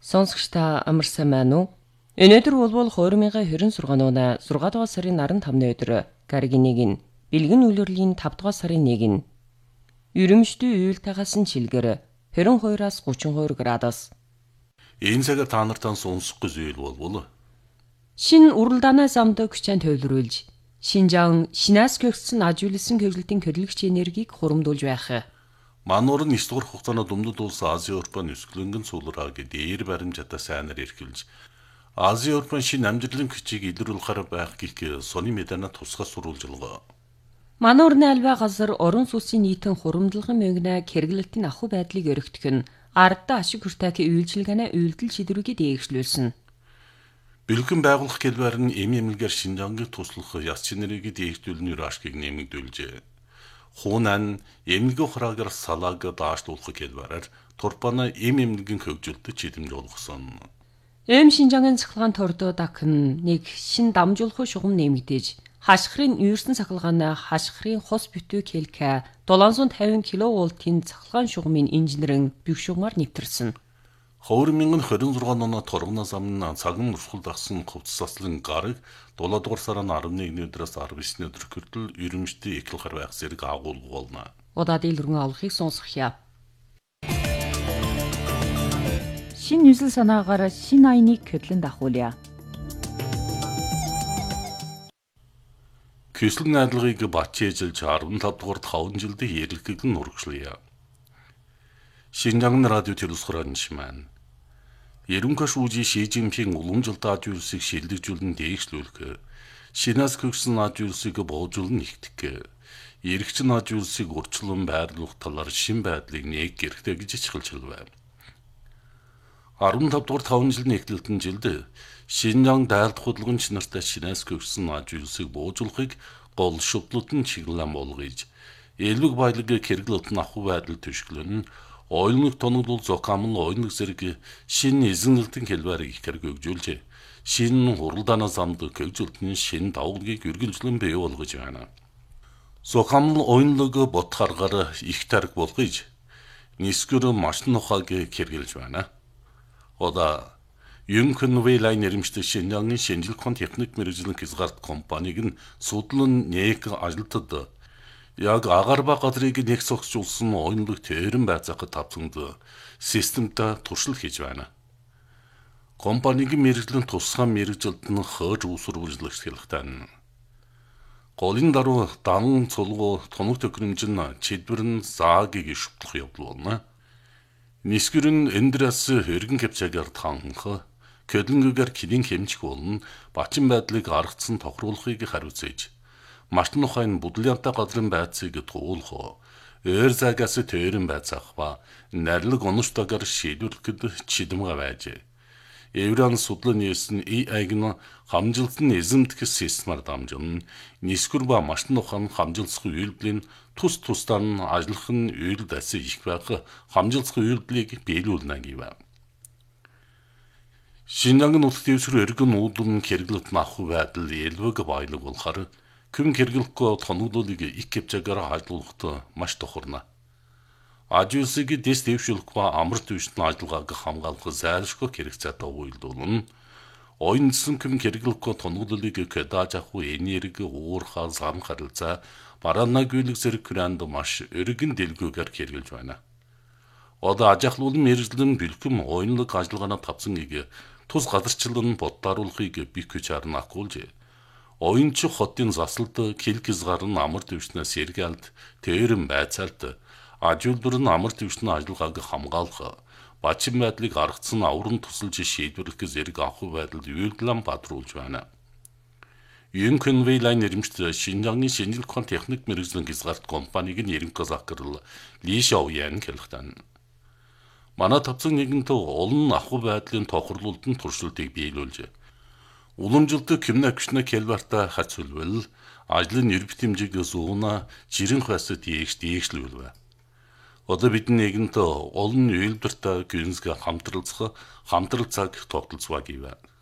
Сонсогч та амарсан байна уу? Өнөөдөр бол 2026 оны 6 дугаар сарын 15-ны өдөр гаригийн 1, бэлгэн үйлрлийн 5 дугаар сарын 1. Ерөмшдөө уйлтаагаас нь чилгэр 22-аас 32 градус. Энэ цагаар та нартай сонсох гэж үйл болвол Шин уралдаанаа замд хүчээр төвлөрүүлж, Шинжаан шинаас гэгдсэн ажиулсан хөглөлтийн хөдөлгөгч энергийг хуримдуулж байх. мануур нь 9 дугаар хугацаанд Өмнөд улс Ази Европын өсгөлөнгөн суулраа дээр баримжаатай сайнаар эрхэлж Ази Европын шинэ амжилтлын хүчийг илрүүлэхээр байх гих сони медана тусгай сурвалжилгаа. Мануурны альва газар орон сүнсийн нийтэн хуримдлагын мөнгнө хэрэглэлтийн ахуй байдлыг өргөтгөх нь ардта ашиг хүртээх үйлчилгээний үйлдэл шийдвэрийг дээгшлүүлсэн. Бэлгэн байгуулах гэлбэр нь эмгэлгээр Шинжааныг туслах яс чинэрийг дээгдүүлнээр ашгийг нэмэгдүүлжээ. Хунан эмгэлгийн хураагаар салааг даашлуулах гэлбэрээр турпана эмгэлгийн хөгжилтөд чидэмж олгосон. Шинжаагийн цахилгаан тордоо дахин нэг шин дамжуулах шугам нэмэгдэж, хашхрын юурсан цахилгааны хашхрын хос бүтүүг хэлэх 750 кВт-ийн цахилгаан шугамын инженерийн бэвшүүгээр нэвтэрсэн. 2026 оны торгоноос амна цагын урсгал дагсан хувцаслан гараг 7 дугаар сарын 11-ний өдрөөс 19-ний өдөр хүртэл ерөнхийдөө эхлэхэр байх зэрэг агуулга болно. Удаад илргэн олохыг сонсгоё. Шин 뉴сэл санаагаар шин айныг хөдлөн дахуулъя. Көслөн найдлагыг батчээжилж 15 дугаар 5 жилдээ ярилгыг нь урагшлая. Шинжаан радио телевизээр аншман. Ерөнхий шүүжи Ши Жинпинг уламжлалт ажиулсыг шилжүүлэн дээгшлүүлэх, шинээс гэгдсэн ажиулсыг боожуулан нэгтгэх, эргэжин ажиулсыг урьдчилан байрлуулах талаар шин байдлыг нэг гэрхтэй гэж ичгэлжил байв. 15 дугаар 5 жилийн эхлэлтэн жилд Шинжаан дайлдах хөдөлгөөн чинартай шинээс гэгдсэн ажиулсыг боожуулахыг гол шүтлүүд нь чиглэлэн болгож, элбэг баялаг хэрэглэлтэн ахуй байдал төшгөлөн Ойлног тоноглол зокамл ойлног зэрэг шинэ эзэнлэлтэн хэлбэрийг ихэр гөгжүүлжээ. Шинэ хуралдаанаа замд гөгжүүлтний шинэ давгыг үргэлжлэн бий болгож байна. Зокамл ойлног ботхаргаар их тариг болгож нисгэр маш нухаг хэрэгжилж байна. Ода Юнкэнвейлайн нэрмжтэй Шинжаангийн шинжилгээний техник мэргэжлийн хязгаарт компаниг нь судлан нэг ажилтад яг агарба газрыг нэг согсжуулсан ойлног тэрэн байцаахад тавцанд системтэй туршил хийж байна. Компанийн мэргэжлийн тусгай мэргэжилд нь хойж үүсвэржлэгч хэлэхтэн. Голын даруй дан цулгуу тоног төхөөрөмж нь чидвэр нь заагийг шүтлэх явдал болно. Нисгэр нь эндрэс хэргэн капчагаар танхах, кэдлэнгээр кидин хэмжих болно. Бачин байдлыг аргацсан тохируулахыг хариуцээж маш нухайн будлянтай газрын байцыг туулах, ээр загаас тэрэн байцаах ба нарилэг оноштойгоор шийдвэрлэхэд чидэмгээ байжээ. Евран судлан ярьсан AI нь хамжилтны эзэмдэх системаар дамжин, нисгэр ба маш нухан хамжилцах үйлдэлийн тус тусдаа нь ажиллах нь үйлд асаа их байх хамжилцах үйлдлийг биелүүлнэ гэв. Шинжаан нутаг дэвсгэр эргэн үүдэн хэрэглэлт ахуй байдал элбэг баялаг болохоор күн хэрэглэхгүй тоноглолыг их капчагаар хажуулахад маш тохирно. Ажиулсыг дэс дэвшүүлэх ба амар төвшин ажиллагааг хамгаалах зайлшгүй хэрэгцээтэй үйлдүүлнэ. Ойнсон күн хэрэглэхгүй тоноглолыг кэдаж авах энерги уурхаа зам харилцаа бараанаг үйлэг зэрэг күрэнд маш өргөн дэлгүүгээр хэрэгжилж байна. Одоо ажихлуулан мэргэжлэн бэлхэм ойнлог ажиллагаанаа тавцсан тус газарчлан боддааруулахыг бих гэж харна акуулжээ. Оюунч хотын засалд килгизгар нь амар төвчнөөс сэргэлд тэрэн байцаалт ажуулбар нь амар төвчний ажиллагааг хамгаалах, бачин байдлыг аргацсан аврын тусалж шийдвэрлэх зэрэг ахуй байдалд үйлдэлэн бадруулж байна. Юнкэнвейлайн нэрмжтэй Шинжаангийн шинжилгээний техник мэргэжлийн хязгаарт компаниг нь ерөнхий захирал Ли Шаоян хэлэхдээ манай тавцан нэгэнтээ олон ахуй байдлын тохирлуулалт нь туршилтыг биелүүлжээ. Уламжлалт кимнакшна келбарта хацулвал ажлын нэр битэмжиг зууна жирэн хасад дээгшлүүлвэ. Одоо бидний нэгэнтээ олон үйлдвэртэй гүнзгий хамтралцах хамтрал цаг тогтолцоо гэв.